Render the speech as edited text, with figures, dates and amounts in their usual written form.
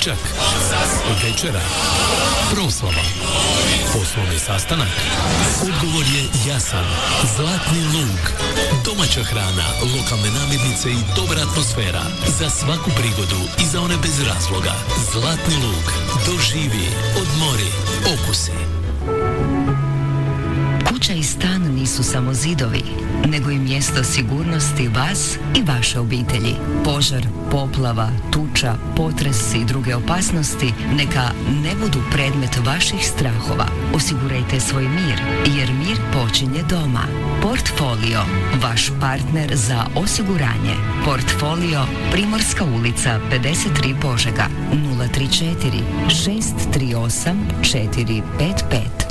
Ručak, večera, proslava, poslovni sastanak. Odgovor je jasan. Zlatni lug. Domaća hrana, lokalne namirnice i dobra atmosfera. Za svaku prigodu i za one bez razloga. Zlatni lug. Doživi, odmori, okusi. Kuća i stan nisu samo zidovi, nego i mjesto sigurnosti vas i vaše obitelji. Požar, poplava, tuča, potres i druge opasnosti neka ne budu predmet vaših strahova. Osigurajte svoj mir, jer mir počinje doma. Portfolio, vaš partner za osiguranje. Portfolio, Primorska ulica 53 Požega, 034 638 455.